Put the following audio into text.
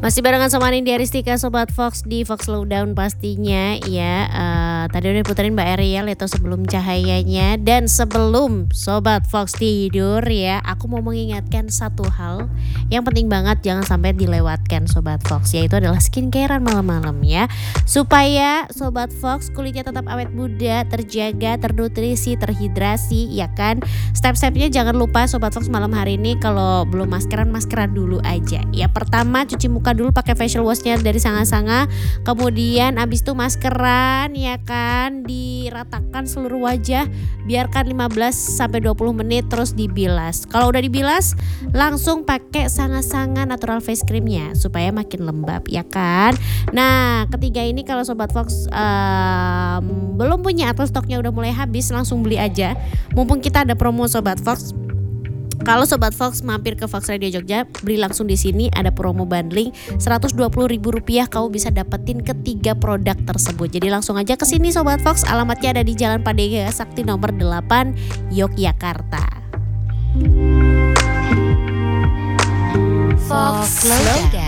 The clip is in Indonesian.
Masih barengan sama Nindya Aristika Sobat Fox di Fox Lowdown pastinya ya. Tadi udah puterin Mbak Ariel itu sebelum cahayanya. Dan sebelum Sobat Fox tidur ya, aku mau mengingatkan satu hal yang penting banget jangan sampai dilewatkan Sobat Fox, yaitu adalah skincarean malam-malam ya. Supaya Sobat Fox kulitnya tetap awet muda, terjaga, ternutrisi, terhidrasi ya kan. Step-stepnya jangan lupa Sobat Fox malam hari ini kalau belum maskeran dulu aja. Ya pertama cuci muka dulu pakai facial washnya dari Sanga-Sanga. Kemudian abis itu maskeran ya kan, diratakan seluruh wajah, biarkan 15-20 menit terus dibilas. Kalau udah dibilas langsung pakai Sanga-Sanga natural face creamnya supaya makin lembab ya kan. Nah ketiga ini kalau Sobat Fox belum punya atau stoknya udah mulai habis, langsung beli aja mumpung kita ada promo Sobat Fox. Kalau Sobat Fox mampir ke Fox Radio Jogja, beli langsung di sini ada promo bundling Rp120.000, kamu bisa dapetin ketiga produk tersebut. Jadi langsung aja ke sini Sobat Fox, alamatnya ada di Jalan Padega Sakti nomor 8, Yogyakarta. Fox Lowdown.